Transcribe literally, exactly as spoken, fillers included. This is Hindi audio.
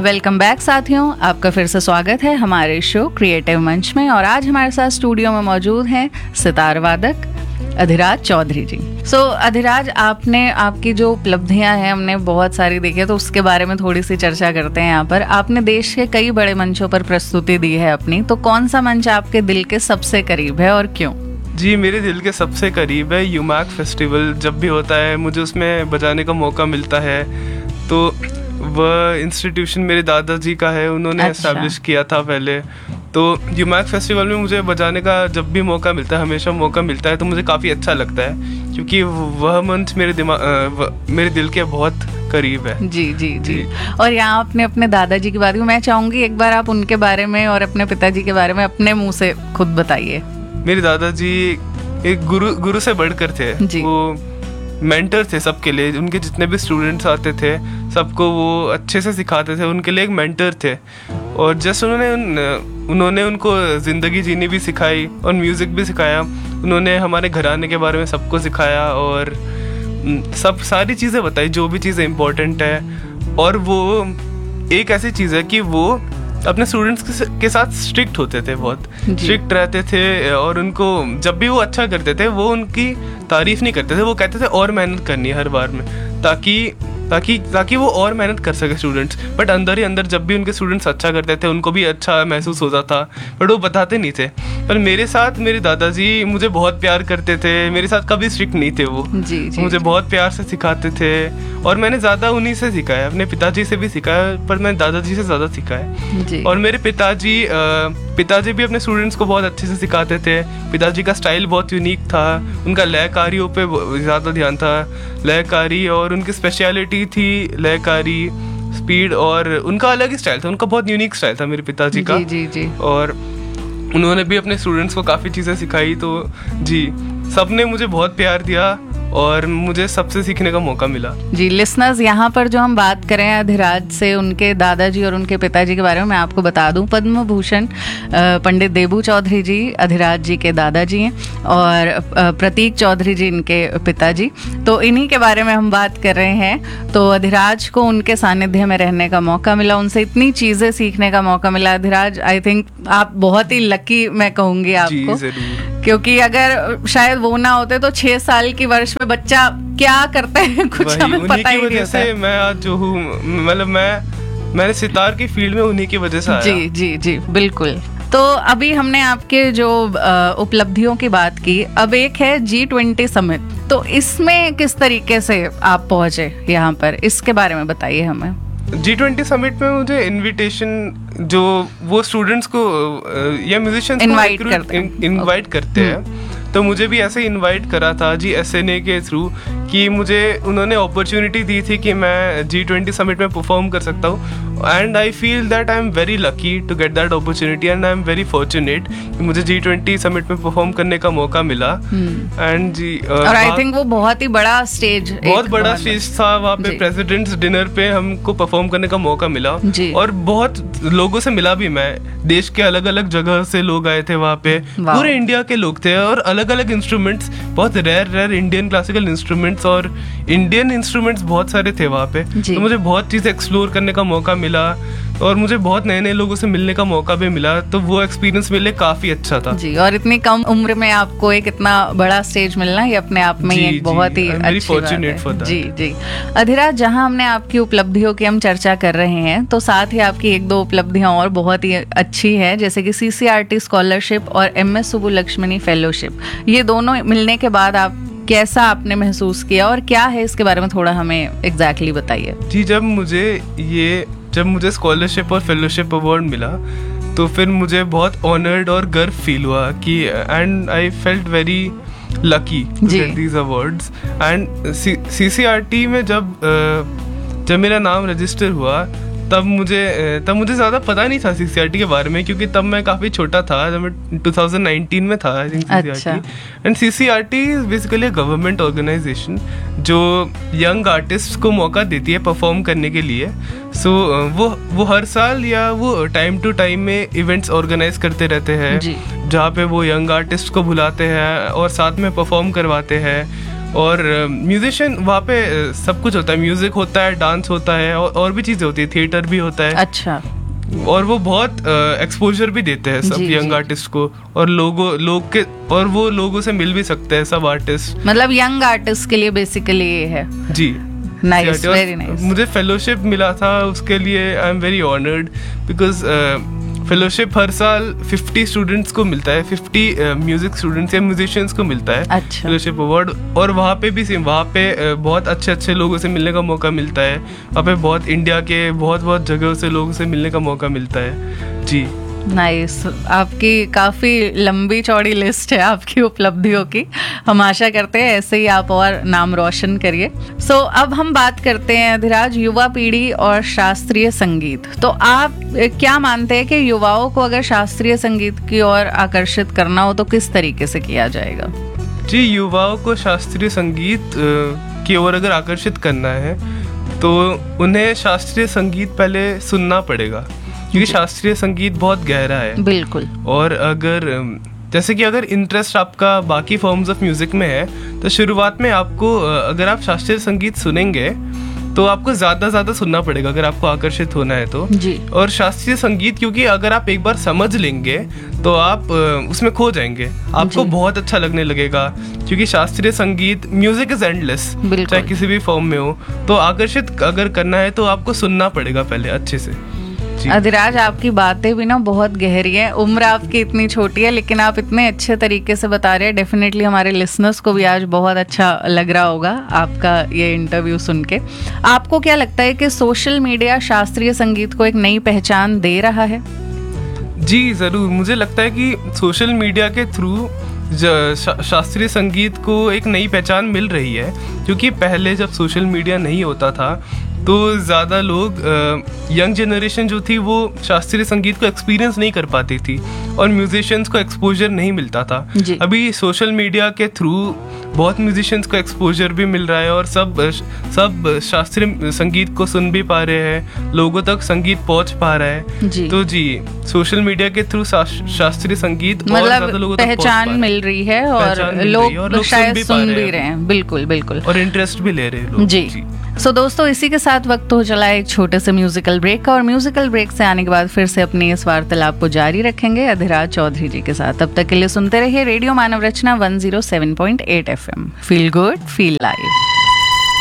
वेलकम बैक साथियों, आपका फिर से स्वागत है हमारे शो क्रिएटिव मंच में। और आज हमारे साथ स्टूडियो में मौजूद हैं सितार वादक अधिराज चौधरी जी। सो so, अधिराज, आपने आपकी जो उपलब्धियां हैं हमने बहुत सारी देखी है, तो उसके बारे में थोड़ी सी चर्चा करते हैं यहाँ पर। आपने देश के कई बड़े मंचों पर प्रस्तुति दी है अपनी, तो कौन सा मंच आपके दिल के सबसे करीब है और क्यों? जी, मेरे दिल के सबसे करीब है यूमैक फेस्टिवल। जब भी होता है मुझे उसमें बजाने का मौका मिलता है, तो वह इंस्टीट्यूशन मेरे दादाजी का है, उन्होंने एस्टैब्लिश अच्छा। किया था पहले। तो यूमैक फेस्टिवल में मुझे बजाने का जब भी मौका मिलता है, हमेशा मौका मिलता है, तो मुझे काफ़ी अच्छा लगता है, क्योंकि वह मंच मेरे दिमाग मेरे दिल के बहुत करीब है। जी जी जी, जी। और यहाँ आपने अपने दादाजी की बात की, मैं चाहूँगी एक बार आप उनके बारे में और अपने पिताजी के बारे में अपने मुँह से खुद बताइए। मेरे दादाजी एक गुरु गुरु से बढ़कर थे। वो मेंटर थे सबके लिए, उनके जितने भी स्टूडेंट्स आते थे सबको वो अच्छे से सिखाते थे, उनके लिए एक मेंटर थे। और जस्ट उन्होंने उन, उन्होंने उनको ज़िंदगी जीनी भी सिखाई और म्यूज़िक भी सिखाया। उन्होंने हमारे घराने के बारे में सबको सिखाया और सब सारी चीज़ें बताई, जो भी चीज़ें इम्पोर्टेंट है। और वो एक ऐसी चीज़ है कि वो अपने स्टूडेंट्स के साथ स्ट्रिक्ट होते थे, बहुत स्ट्रिक्ट रहते थे। और उनको जब भी वो अच्छा करते थे वो उनकी तारीफ नहीं करते थे, वो कहते थे और मेहनत करनी है हर बार में, ताकि ताकि ताकि वो और मेहनत कर सके स्टूडेंट्स। बट अंदर ही अंदर जब भी उनके स्टूडेंट्स अच्छा करते थे उनको भी अच्छा महसूस होता था, बट वो बताते नहीं थे। पर मेरे साथ मेरे दादाजी मुझे बहुत प्यार करते थे, मेरे साथ कभी स्ट्रिक्ट नहीं थे वो। जी, जी, मुझे जी. बहुत प्यार से सिखाते थे और मैंने ज़्यादा उन्हीं से सीखा है, अपने पिताजी से भी सीखा है, पर मैंने दादाजी से ज़्यादा सीखा है। और मेरे पिताजी पिताजी भी अपने स्टूडेंट्स को बहुत अच्छे से सिखाते थे। पिताजी का स्टाइल बहुत यूनिक था, उनका लयकारियों पे ज़्यादा ध्यान था, लयकारी, और उनकी स्पेशलिटी थी लयकारी, स्पीड, और उनका अलग ही स्टाइल था, उनका बहुत यूनिक स्टाइल था मेरे पिताजी का। जी, जी, जी। और उन्होंने भी अपने स्टूडेंट्स को काफ़ी चीज़ें सिखाई। तो जी, सबने मुझे बहुत प्यार दिया और मुझे सबसे सीखने का मौका मिला। जी लिसनर्स, यहाँ पर जो हम बात करें अधिराज से, उनके दादाजी और उनके पिताजी के बारे में मैं आपको बता दूं, पद्म भूषण पंडित देबू चौधरी जी अधिराज जी के दादाजी हैं और प्रतीक चौधरी जी इनके पिताजी। तो इन्हीं के बारे में हम बात कर रहे हैं। तो अधिराज को उनके सानिध्य में रहने का मौका मिला, उनसे इतनी चीज़ें सीखने का मौका मिला। अधिराज, आई थिंक आप बहुत ही लकी मैं कहूँगी आपको, क्योंकि अगर शायद वो ना होते तो छह साल की वर्ष में बच्चा क्या करता है कुछ हमें पता ही नहीं होता है। मैं आज जो हूँ, मतलब मैं मैंने सितार की फील्ड में उन्हीं की वजह से आया। जी जी जी बिल्कुल। तो अभी हमने आपके जो उपलब्धियों की बात की, अब एक है जी ट्वेंटी समिट, तो इसमें किस तरीके से आप पहुंचे यहाँ पर, इसके बारे में बताइए हमें। जी ट्वेंटी समिट में मुझे इनविटेशन, जो वो स्टूडेंट्स को या म्यूजिशियंस इनवाइट करते हैं, इनवाइट करते हैं, तो मुझे भी ऐसे इनवाइट करा था जी एस एन ए के थ्रू, कि मुझे उन्होंने अपॉर्चुनिटी दी थी कि मैं जी ट्वेंटी समिट में परफॉर्म कर सकता हूँ। And I feel that I am very lucky to get that opportunity and I am very fortunate कि मुझे जी ट्वेंटी समिट में परफॉर्म करने का मौका मिला। एंड जी और आई थिंक वो बहुत ही बड़ा स्टेज, बहुत बड़ा स्टेज था वहाँ पे। प्रेसिडेंट्स डिनर पे हमको परफॉर्म करने का मौका मिला और बहुत लोगों से मिला भी मैं। देश के अलग अलग जगह से लोग आए थे वहाँ पे, पूरे इंडिया के लोग थे, और अलग अलग इंस्ट्रूमेंट्स, बहुत rare rare Indian classical instruments और इंडियन इंस्ट्रूमेंट्स बहुत सारे थे वहाँ पे। तो मुझे बहुत चीज़ एक्सप्लोर करने का मौका मिला और मुझे बहुत नए नए लोगों से मिलने का मौका भी मिला। तो वो एक्सपीरियंस मेरे लिए काफी अच्छा था। जी, और इतनी कम उम्र में आपको एक इतना बड़ा स्टेज मिलना, ये अपने आप में एक बहुत ही अच्छी बात है। जी जी अधिराज, जहां हमने आपकी उपलब्धियों की हम चर्चा कर रहे हैं, तो साथ ही आपकी एक दो उपलब्धियां और बहुत ही अच्छी है, जैसे कि सी सी आर टी स्कॉलरशिप और एम एस सुब्बुलक्ष्मी फेलोशिप। ये दोनों मिलने के बाद आप कैसा आपने महसूस किया और क्या है इसके बारे में थोड़ा हमें एग्जैक्टली बताइए। जी, जब मुझे ये जब मुझे स्कॉलरशिप और फेलोशिप अवार्ड मिला, तो फिर मुझे बहुत ऑनर्ड और गर्व फील हुआ कि, and I felt very lucky to get these awards. And C C R T में जब जब मेरा नाम रजिस्टर हुआ, तब मुझे तब मुझे ज़्यादा पता नहीं था सी सी आर टी के बारे में, क्योंकि तब मैं काफ़ी छोटा था, जब मैं टू थाउजेंड नाइनटीन में था I think C C R T. And C C R T is basically government organisation जो यंग आर्टिस्ट को मौका देती है परफॉर्म करने के लिए। सो so, वो वो हर साल या वो टाइम टू टाइम में इवेंट्स ऑर्गेनाइज करते रहते हैं, जहाँ पे वो यंग आर्टिस्ट को बुलाते हैं और साथ में परफॉर्म करवाते हैं। और म्यूजिशियन वहाँ पे सब कुछ होता है, म्यूजिक होता है, डांस होता है और, और भी चीजें होती है, थिएटर भी होता है। अच्छा। और वो बहुत एक्सपोजर uh, भी देते हैं सब यंग आर्टिस्ट को, और लोगों लोग के और वो लोगों से मिल भी सकते हैं सब आर्टिस्ट। मतलब यंग आर्टिस्ट के लिए बेसिकली ये है। जी, नाइस, वेरी नाइस। मुझे फेलोशिप मिला था, उसके लिए I am very honoured, because fellowship हर साल फिफ्टी स्टूडेंट्स को मिलता है, फिफ्टी म्यूजिक स्टूडेंट्स या म्यूजिशियंस को मिलता है फेलोशिप अवार्ड। और वहाँ पे भी सेम, वहाँ पे uh, बहुत अच्छे अच्छे लोगों से मिलने का मौका मिलता है। वहाँ पे बहुत इंडिया के बहुत बहुत जगहों से लोगों से मिलने का मौका मिलता है। जी, नाइस nice. आपकी काफ़ी लंबी चौड़ी लिस्ट है आपकी उपलब्धियों की। हम आशा करते हैं ऐसे ही आप और नाम रोशन करिए। सो so, अब हम बात करते हैं अधिराज, युवा पीढ़ी और शास्त्रीय संगीत। तो आप क्या मानते हैं कि युवाओं को अगर शास्त्रीय संगीत की ओर आकर्षित करना हो तो किस तरीके से किया जाएगा? जी, युवाओं को शास्त्रीय संगीत की ओर अगर आकर्षित करना है तो उन्हें शास्त्रीय संगीत पहले सुनना पड़ेगा, क्योंकि शास्त्रीय संगीत बहुत गहरा है। बिल्कुल। और अगर जैसे कि अगर इंटरेस्ट आपका बाकी फॉर्म्स ऑफ म्यूजिक में है तो शुरुआत में आपको अगर आप शास्त्रीय संगीत सुनेंगे तो आपको ज्यादा ज्यादा सुनना पड़ेगा अगर आपको आकर्षित होना है तो जी। और शास्त्रीय संगीत, क्योंकि अगर आप एक बार समझ लेंगे तो आप उसमें खो जाएंगे, आपको बहुत अच्छा लगने लगेगा, क्योंकि शास्त्रीय संगीत म्यूजिक इज एंडलेस, चाहे किसी भी फॉर्म में हो। तो आकर्षित अगर करना है तो आपको सुनना पड़ेगा पहले अच्छे से। अधिराज, आपकी बातें भी ना बहुत गहरी है, उम्र आपकी इतनी छोटी है लेकिन आप इतने अच्छे तरीके से बता रहे हैं। डेफिनेटली हमारे लिसनर्स को भी आज बहुत अच्छा लग रहा होगा आपका ये इंटरव्यू सुन के। आपको क्या लगता है कि सोशल मीडिया शास्त्रीय संगीत को एक नई पहचान दे रहा है? जी ज़रूर, मुझे लगता है कि सोशल मीडिया के थ्रू शा, शास्त्रीय संगीत को एक नई पहचान मिल रही है, क्योंकि पहले जब सोशल मीडिया नहीं होता था तो ज़्यादा लोग यंग जनरेशन जो थी वो शास्त्रीय संगीत को एक्सपीरियंस नहीं कर पाती थी और म्यूजिशियंस को एक्सपोजर नहीं मिलता था। अभी सोशल मीडिया के थ्रू बहुत म्यूजिशियंस को एक्सपोजर भी मिल रहा है और सब सब शास्त्रीय संगीत को सुन भी पा रहे हैं, लोगों तक संगीत पहुंच पा रहा है। जी। तो जी, सोशल मीडिया के थ्रू शास्त्रीय संगीत मतलब और ज़्यादा लोगों तक पहचान मिल रही है और लोग शायद सुन भी रहे हैं। बिल्कुल बिल्कुल, और इंटरेस्ट भी ले रहे हैं लोग। जी। सो so, दोस्तों, इसी के साथ वक्त हो चला एक छोटे से म्यूजिकल ब्रेक का, और म्यूजिकल ब्रेक से आने के बाद फिर से अपनी इस वार्तालाप को जारी रखेंगे अधिराज चौधरी जी के साथ। तब तक के लिए सुनते रहिए रेडियो मानव रचना one zero seven point eight F M. Feel good, feel live.